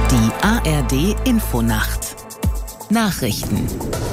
Die ARD-Infonacht. Nachrichten.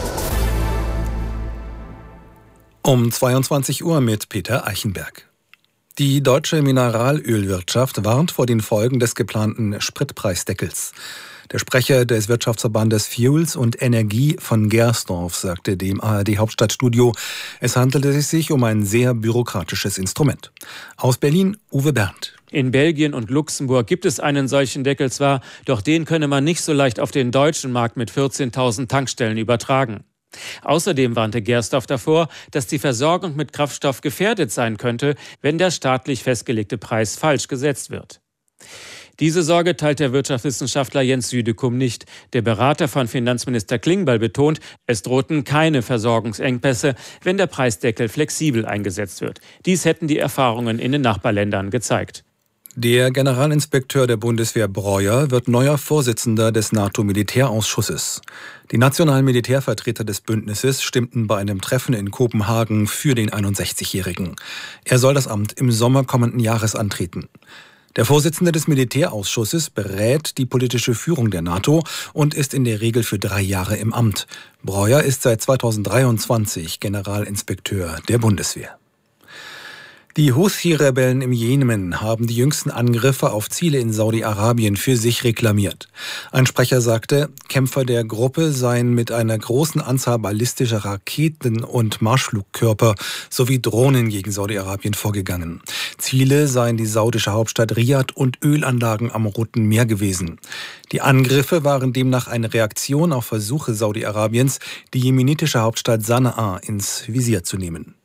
Um 22 Uhr mit Peter Eichenberg. Die deutsche Mineralölwirtschaft warnt vor den Folgen des geplanten Spritpreisdeckels. Der Sprecher des Wirtschaftsverbandes Fuels und Energie von Gersdorf sagte dem ARD-Hauptstadtstudio, es handelte sich um ein sehr bürokratisches Instrument. Aus Berlin, Uwe Berndt. In Belgien und Luxemburg gibt es einen solchen Deckel zwar, doch den könne man nicht so leicht auf den deutschen Markt mit 14.000 Tankstellen übertragen. Außerdem warnte Gersdorf davor, dass die Versorgung mit Kraftstoff gefährdet sein könnte, wenn der staatlich festgelegte Preis falsch gesetzt wird. Diese Sorge teilt der Wirtschaftswissenschaftler Jens Südekum nicht. Der Berater von Finanzminister Klingbeil betont, es drohten keine Versorgungsengpässe, wenn der Preisdeckel flexibel eingesetzt wird. Dies hätten die Erfahrungen in den Nachbarländern gezeigt. Der Generalinspekteur der Bundeswehr Breuer wird neuer Vorsitzender des NATO-Militärausschusses. Die nationalen Militärvertreter des Bündnisses stimmten bei einem Treffen in Kopenhagen für den 61-Jährigen. Er soll das Amt im Sommer kommenden Jahres antreten. Der Vorsitzende des Militärausschusses berät die politische Führung der NATO und ist in der Regel für 3 Jahre im Amt. Breuer ist seit 2023 Generalinspekteur der Bundeswehr. Die Houthi-Rebellen im Jemen haben die jüngsten Angriffe auf Ziele in Saudi-Arabien für sich reklamiert. Ein Sprecher sagte, Kämpfer der Gruppe seien mit einer großen Anzahl ballistischer Raketen und Marschflugkörper sowie Drohnen gegen Saudi-Arabien vorgegangen. Ziele seien die saudische Hauptstadt Riad und Ölanlagen am Roten Meer gewesen. Die Angriffe waren demnach eine Reaktion auf Versuche Saudi-Arabiens, die jemenitische Hauptstadt Sanaa ins Visier zu nehmen.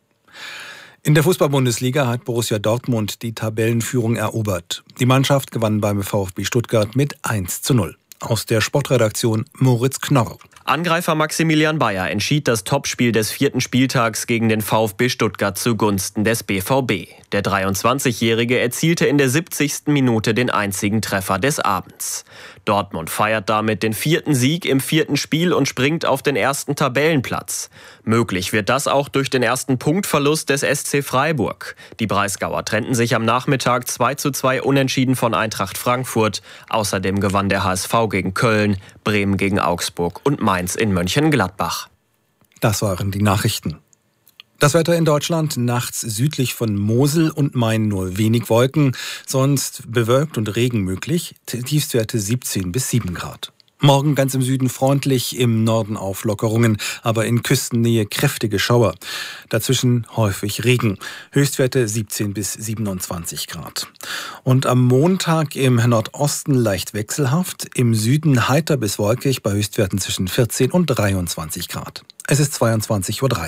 In der Fußball-Bundesliga hat Borussia Dortmund die Tabellenführung erobert. Die Mannschaft gewann beim VfB Stuttgart mit 1:0. Aus der Sportredaktion Moritz Knorr. Angreifer Maximilian Bayer entschied das Topspiel des 4. Spieltags gegen den VfB Stuttgart zugunsten des BVB. Der 23-Jährige erzielte in der 70. Minute den einzigen Treffer des Abends. Dortmund feiert damit den 4. Sieg im 4. Spiel und springt auf den 1. Tabellenplatz. Möglich wird das auch durch den ersten Punktverlust des SC Freiburg. Die Breisgauer trennten sich am Nachmittag 2:2 unentschieden von Eintracht Frankfurt. Außerdem gewann der HSV gegen Köln, Bremen gegen Augsburg und Mainz in Mönchengladbach. Das waren die Nachrichten. Das Wetter in Deutschland: nachts südlich von Mosel und Main nur wenig Wolken, sonst bewölkt und Regen möglich, Tiefstwerte 17 bis 7 Grad. Morgen ganz im Süden freundlich, im Norden Auflockerungen, aber in Küstennähe kräftige Schauer. Dazwischen häufig Regen, Höchstwerte 17 bis 27 Grad. Und am Montag im Nordosten leicht wechselhaft, im Süden heiter bis wolkig bei Höchstwerten zwischen 14 und 23 Grad. Es ist 22:03 Uhr.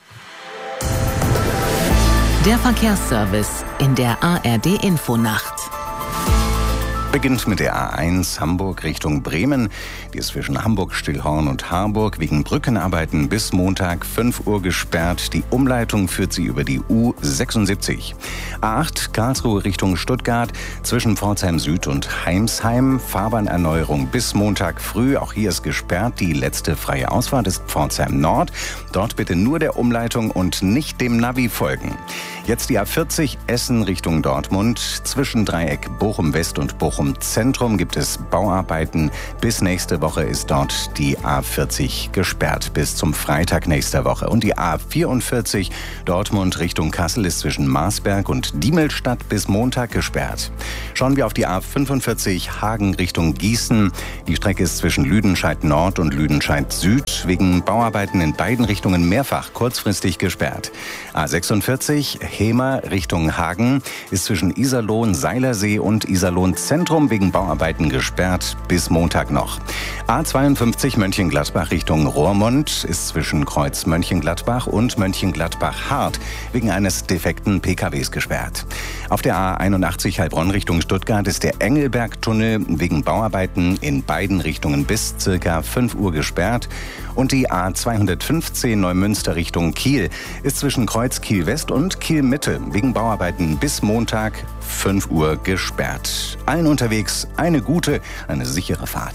Der Verkehrsservice in der ARD-Infonacht. Beginnt mit der A1 Hamburg Richtung Bremen. Die ist zwischen Hamburg-Stillhorn und Harburg wegen Brückenarbeiten bis Montag 5 Uhr gesperrt. Die Umleitung führt sie über die U76. A8 Karlsruhe Richtung Stuttgart zwischen Pforzheim Süd und Heimsheim. Fahrbahnerneuerung bis Montag früh. Auch hier ist gesperrt. Die letzte freie Ausfahrt ist Pforzheim Nord. Dort bitte nur der Umleitung und nicht dem Navi folgen. Jetzt die A40 Essen Richtung Dortmund. Zwischen Dreieck Bochum West und Bochum Zentrum gibt es Bauarbeiten. Bis nächste Woche ist dort die A40 gesperrt. Bis zum Freitag nächster Woche. Und die A44 Dortmund Richtung Kassel ist zwischen Marsberg und Diemelstadt bis Montag gesperrt. Schauen wir auf die A45 Hagen Richtung Gießen. Die Strecke ist zwischen Lüdenscheid Nord und Lüdenscheid Süd wegen Bauarbeiten in beiden Richtungen mehrfach kurzfristig gesperrt. A46 Hemer Richtung Hagen ist zwischen Iserlohn-Seilersee und Iserlohn-Zentrum wegen Bauarbeiten gesperrt bis Montag noch. A52 Mönchengladbach Richtung Rohrmond ist zwischen Kreuz Mönchengladbach und Mönchengladbach-Hart wegen eines defekten PKWs gesperrt. Auf der A81 Heilbronn Richtung Stuttgart ist der Engelberg-Tunnel wegen Bauarbeiten in beiden Richtungen bis ca. 5 Uhr gesperrt. Und die A215 Neumünster Richtung Kiel ist zwischen Kreuz Kiel-West und Kiel-Mitte wegen Bauarbeiten bis Montag 5 Uhr gesperrt. Allen unterwegs eine gute, eine sichere Fahrt.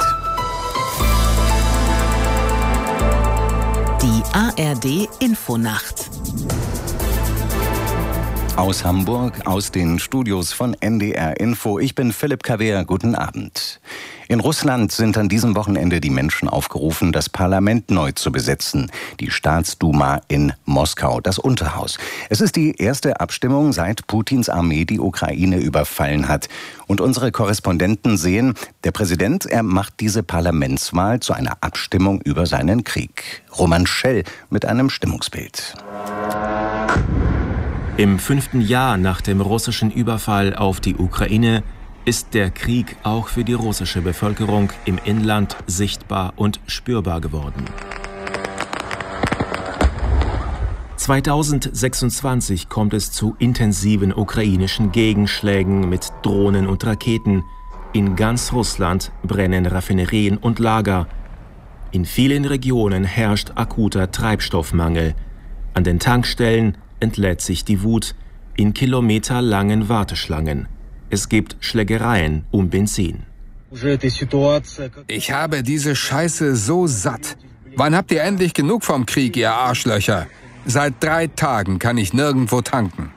Die ARD-Infonacht. Aus Hamburg, aus den Studios von NDR Info. Ich bin Philipp Kawehr. Guten Abend. In Russland sind an diesem Wochenende die Menschen aufgerufen, das Parlament neu zu besetzen. Die Staatsduma in Moskau, das Unterhaus. Es ist die erste Abstimmung, seit Putins Armee die Ukraine überfallen hat. Und unsere Korrespondenten sehen, der Präsident, er macht diese Parlamentswahl zu einer Abstimmung über seinen Krieg. Roman Schell mit einem Stimmungsbild. Im 5. Jahr nach dem russischen Überfall auf die Ukraine ist der Krieg auch für die russische Bevölkerung im Inland sichtbar und spürbar geworden. 2026 kommt es zu intensiven ukrainischen Gegenschlägen mit Drohnen und Raketen. In ganz Russland brennen Raffinerien und Lager. In vielen Regionen herrscht akuter Treibstoffmangel. An den Tankstellen entlädt sich die Wut in kilometerlangen Warteschlangen. Es gibt Schlägereien um Benzin. Ich habe diese Scheiße so satt. Wann habt ihr endlich genug vom Krieg, ihr Arschlöcher? Seit 3 Tagen kann ich nirgendwo tanken.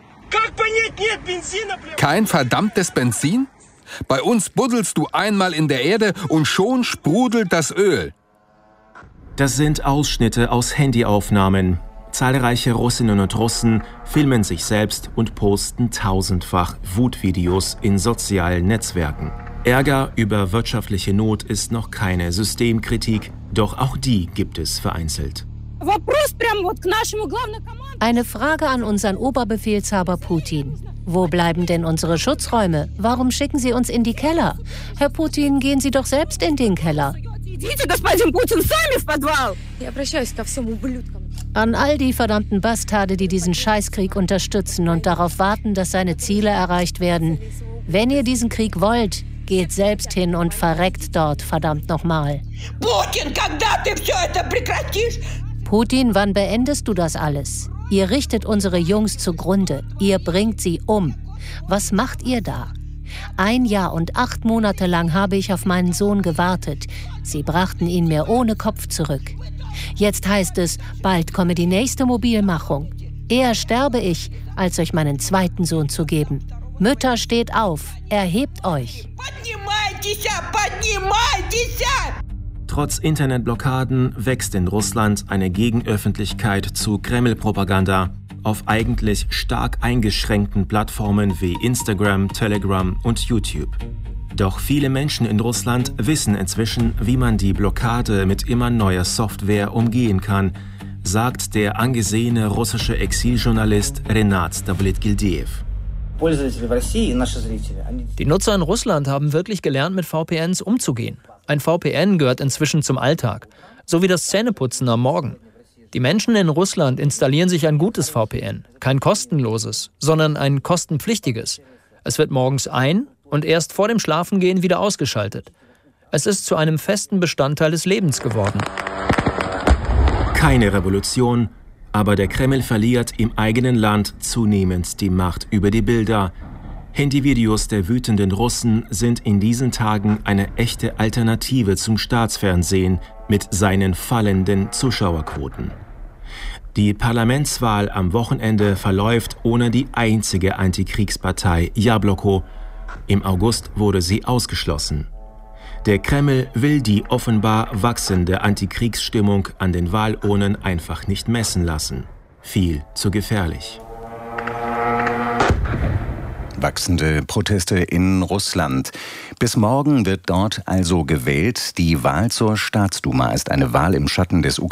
Kein verdammtes Benzin? Bei uns buddelst du einmal in der Erde und schon sprudelt das Öl. Das sind Ausschnitte aus Handyaufnahmen. Zahlreiche Russinnen und Russen filmen sich selbst und posten tausendfach Wutvideos in sozialen Netzwerken. Ärger über wirtschaftliche Not ist noch keine Systemkritik, doch auch die gibt es vereinzelt. Eine Frage an unseren Oberbefehlshaber Putin. Wo bleiben denn unsere Schutzräume? Warum schicken Sie uns in die Keller? Herr Putin, gehen Sie doch selbst in den Keller. An all die verdammten Bastarde, die diesen Scheißkrieg unterstützen und darauf warten, dass seine Ziele erreicht werden. Wenn ihr diesen Krieg wollt, geht selbst hin und verreckt dort, verdammt nochmal. Putin, wann beendest du das alles? Ihr richtet unsere Jungs zugrunde. Ihr bringt sie um. Was macht ihr da? 1 Jahr und 8 Monate lang habe ich auf meinen Sohn gewartet. Sie brachten ihn mir ohne Kopf zurück. Jetzt heißt es, bald komme die nächste Mobilmachung. Eher sterbe ich, als euch meinen zweiten Sohn zu geben. Mütter, steht auf, erhebt euch. Trotz Internetblockaden wächst in Russland eine Gegenöffentlichkeit zu Kreml-Propaganda auf eigentlich stark eingeschränkten Plattformen wie Instagram, Telegram und YouTube. Doch viele Menschen in Russland wissen inzwischen, wie man die Blockade mit immer neuer Software umgehen kann, sagt der angesehene russische Exiljournalist Renat Stavlitgildeev. Die Nutzer in Russland haben wirklich gelernt, mit VPNs umzugehen. Ein VPN gehört inzwischen zum Alltag, so wie das Zähneputzen am Morgen. Die Menschen in Russland installieren sich ein gutes VPN, kein kostenloses, sondern ein kostenpflichtiges. Es wird morgens ein- und erst vor dem Schlafengehen wieder ausgeschaltet. Es ist zu einem festen Bestandteil des Lebens geworden. Keine Revolution, aber der Kreml verliert im eigenen Land zunehmend die Macht über die Bilder. Handyvideos der wütenden Russen sind in diesen Tagen eine echte Alternative zum Staatsfernsehen mit seinen fallenden Zuschauerquoten. Die Parlamentswahl am Wochenende verläuft ohne die einzige Antikriegspartei Jabloko. Im August wurde sie ausgeschlossen. Der Kreml will die offenbar wachsende Antikriegsstimmung an den Wahlurnen einfach nicht messen lassen. Viel zu gefährlich. Wachsende Proteste in Russland. Bis morgen wird dort also gewählt. Die Wahl zur Staatsduma ist eine Wahl im Schatten des